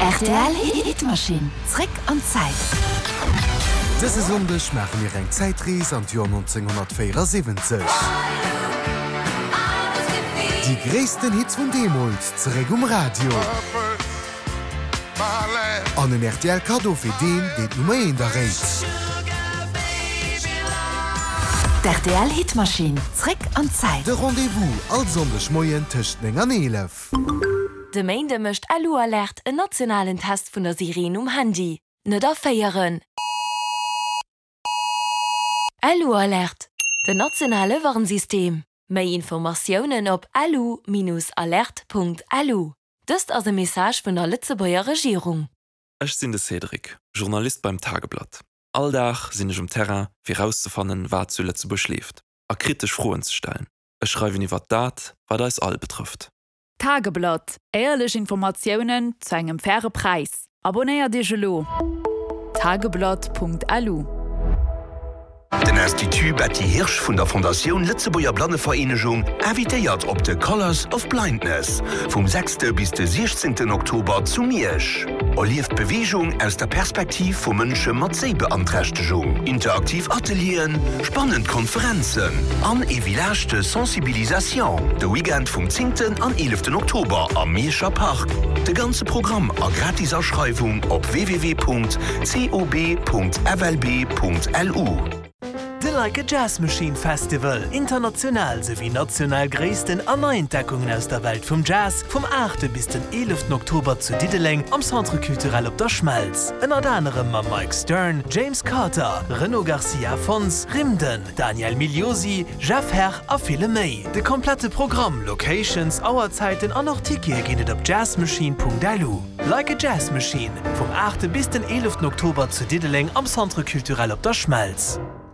RTL Hitmaschine. Zurück an Zeit. Diese Sonntag machen wir eine Zeitreise an das Jahr 1974. Die größten Hits von damals zurück Radio. An den RTL Cadeau für den, der Nummer 1 da reicht. Die RTL Hitmaschine. Zurück an Zeit. Der Rendezvous all Sonntagmorgen zwischen 9 und 11. De Meinde mischt Alu Alert en nationalen Test vun der Sirene Handy. Net aféieren. Alu Alert, de nationale Warnsystem. Mei Informationen op alu-alert.alu. Dëst as e Message vun der Litzebauer Regierung. Ech sinn de Cedric, Journalist beim Tageblatt. Alldach sinn ich Terrain, fir rauszufannen, wat zu Lützeburg schläft. A kritisch Froen zu stellen. Ech schreiwen iwwer dat, wat das all betrifft. Tageblatt. Ehrlich Informationen zu einem fairen Preis. Abonnier dich lo. Tageblatt.alu. Den Institut Betty Hirsch von der Fondation Litzebuer Blandevereinigung invitiert op de Colors of Blindness vom 6. bis den 16. Oktober zu Miersch. Lieft Bewegung aus der Perspektive von Menschen mit Sehbeeinträchtigung, interaktiv Atelieren, spannend Konferenzen, an evilachte Sensibilisation. Der Weekend vom 10. an 11. Oktober am Mierscher Park. De ganze Programm a Gratisausschreibung op www.cob.flb.lu. The Like a Jazz Machine Festival, international sowie national größten Neuentdeckungen aus der Welt vom Jazz, vom 8. bis den 11. Oktober zu Dideleng am Centre Culturel op der Schmalz. Unter anderem mit Mike Stern, James Carter, Renaud Garcia Fons, Rimden, Daniel Migliosi, Jeff Herr und viele mehr. De komplette Programm, Locations, Auerzeiten und Artikel gehen auf jazzmachine.lu. Like a Jazz Machine, vom 8. bis den 11. Oktober zu Dideleng am Centre Culturel op der Schmalz.